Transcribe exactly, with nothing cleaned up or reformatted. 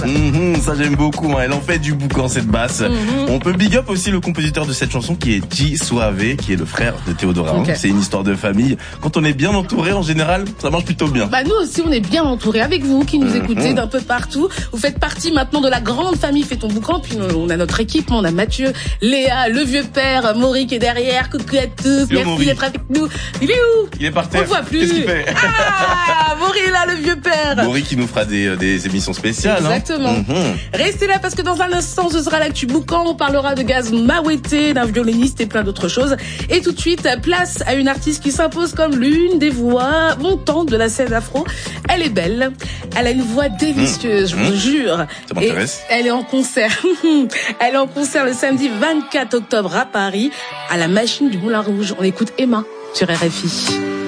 Mmh, ça j'aime beaucoup, hein. Elle en fait du boucan cette basse. Mmh. On peut big up aussi le compositeur de cette chanson qui est G Suave, qui est le frère de Théodora. Okay. C'est une histoire de famille. Quand on est bien entouré, en général, ça marche plutôt bien. Bah nous aussi on est bien entouré avec vous qui nous mmh. écoutez d'un peu partout. Vous faites partie maintenant de la grande famille Fais ton boucan. Puis on a notre équipe, on a Mathieu, Léa, le vieux père, Maury qui est derrière. Coucou à tous, Yo, merci Maury. d'être avec nous. Il est où? Il est par terre. On le voit plus. Qu'est-ce qu'il fait? Ah, Maury là, le vieux père. Maury qui nous fera des, des émissions spéciales. Exactement. Hein. Mmh. Restez là parce que dans un instant, ce sera l'actu boucan. On parlera de Gaz Mawete, d'un violoniste et plein d'autres choses. Et tout de suite, place à une artiste qui s'impose comme l'une des voix montantes de la scène afro. Elle est belle. Elle a une voix délicieuse, mmh. je vous mmh. jure. Ça m'intéresse. Et elle est en concert. Elle est en concert le samedi vingt-quatre octobre à Paris, à la Machine du Moulin Rouge. On écoute Emma sur R F I.